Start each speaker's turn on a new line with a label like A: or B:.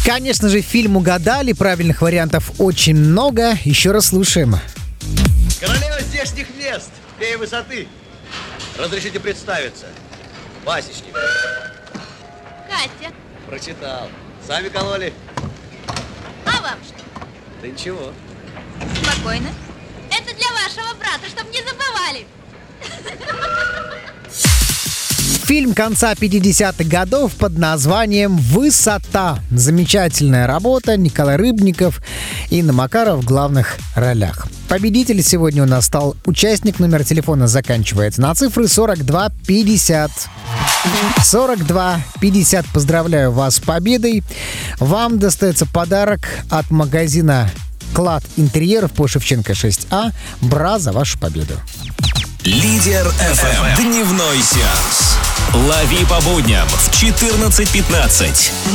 A: Конечно же, фильм угадали, правильных вариантов очень много. Еще раз слушаем.
B: Королева здешних мест, фея высоты. Разрешите представиться. Пасечник.
C: Катя,
B: Прочитал. Сами кололи?
C: а вам что?
B: Да ничего.
C: Спокойно. Это для вашего брата, чтоб не забывали.
A: Фильм конца 50-х годов под названием «Высота». Замечательная работа. Николай Рыбников, Инна Макаров в главных ролях. Победитель сегодня у нас стал участник. Номер телефона заканчивается на цифры 4250. 4250. Поздравляю вас с победой. Вам достается подарок от магазина «Клад интерьеров» по Шевченко 6А. Бра за вашу победу.
D: Лидер FM. Дневной сеанс. Лови по будням в 14:15.